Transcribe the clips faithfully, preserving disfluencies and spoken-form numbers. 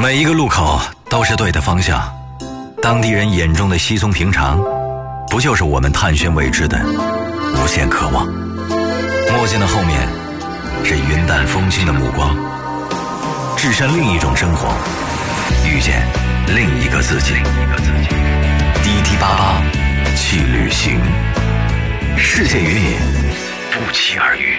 每一个路口都是对的方向，当地人眼中的稀松平常，不就是我们探寻未知的无限渴望？墨镜的后面是云淡风轻的目光，置身另一种生活，遇见另一个自己。滴滴八八去旅行，世界与你不期而遇。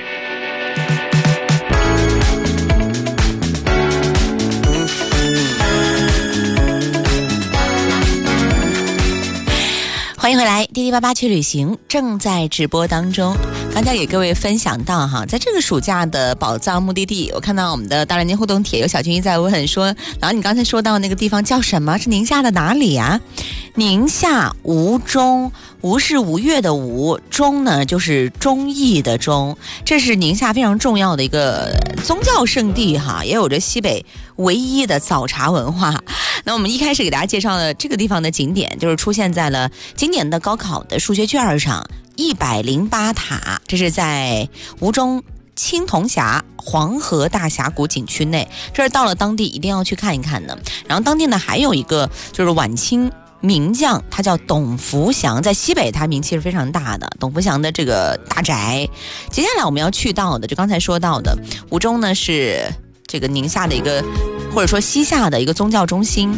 欢迎回来，滴滴八八去旅行正在直播当中。刚才给各位分享到哈，在这个暑假的宝藏目的地，我看到我们的大人间互动帖有小军一在问说，然后你刚才说到那个地方叫什么？是宁夏的哪里啊？宁夏吴中，吴是吴越的吴，中呢就是忠义的忠，这是宁夏非常重要的一个宗教圣地哈，也有着西北唯一的早茶文化。那我们一开始给大家介绍的这个地方的景点，就是出现在了今年的高考的数学卷上，一百零八塔，这是在吴中青铜峡黄河大峡谷景区内，这是到了当地一定要去看一看的。然后当地呢还有一个就是晚清名将，他叫董福祥，在西北他名气是非常大的。董福祥的这个大宅，接下来我们要去到的，就刚才说到的吴中呢，是这个宁夏的一个或者说西夏的一个宗教中心，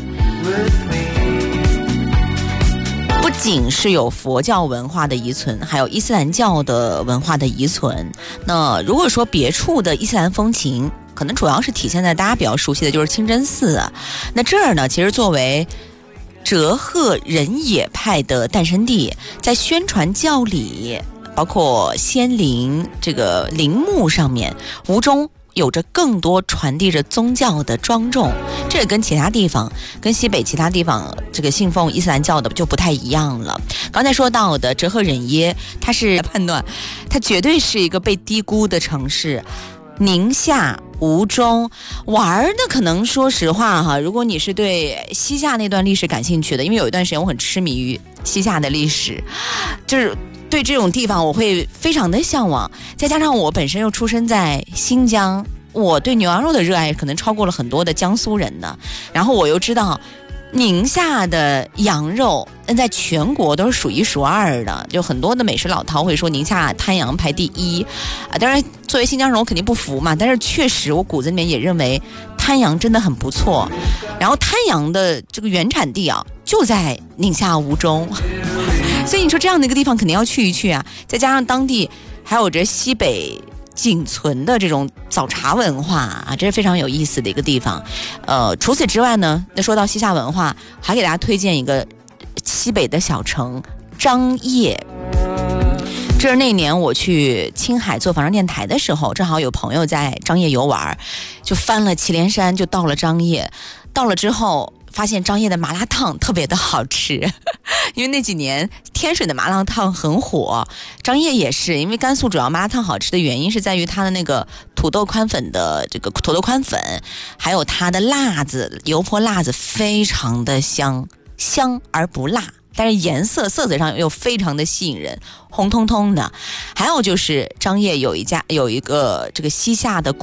不仅是有佛教文化的遗存，还有伊斯兰教的文化的遗存。那如果说别处的伊斯兰风情，可能主要是体现在大家比较熟悉的就是清真寺啊。那这儿呢，其实作为哲谒人也派的诞生地，在宣传教理包括仙灵这个陵墓上面，吴中有着更多传递着宗教的庄重，这也跟其他地方跟西北其他地方这个信奉伊斯兰教的就不太一样了。刚才说到的哲谒忍耶，它是判断它绝对是一个被低估的城市。宁夏吴中玩的可能说实话哈，如果你是对西夏那段历史感兴趣的，因为有一段时间我很痴迷于西夏的历史，就是对这种地方我会非常的向往，再加上我本身又出生在新疆，我对牛羊肉的热爱可能超过了很多的江苏人的，然后我又知道宁夏的羊肉在全国都是数一数二的，就很多的美食老饕会说宁夏滩羊排第一啊。当然作为新疆人我肯定不服嘛，但是确实我骨子里面也认为滩羊真的很不错。然后滩羊的这个原产地啊就在宁夏吴中，所以你说这样的一个地方肯定要去一去啊。再加上当地还有着西北仅存的这种早茶文化啊，这是非常有意思的一个地方。呃，除此之外呢，那说到西夏文化，还给大家推荐一个西北的小城张掖。这是那年我去青海做仿生电台的时候，正好有朋友在张掖游玩，就翻了祁连山，就到了张掖。到了之后发现张掖的麻辣烫特别的好吃，因为那几年天水的麻辣烫很火，张掖也是，因为甘肃主要麻辣烫好吃的原因是在于它的那个土豆宽粉的这个土豆宽粉，还有它的辣子，油泼辣子非常的香，香而不辣，但是颜色色泽上又非常的吸引人，红彤彤的。还有就是张掖有一家有一个这个西夏的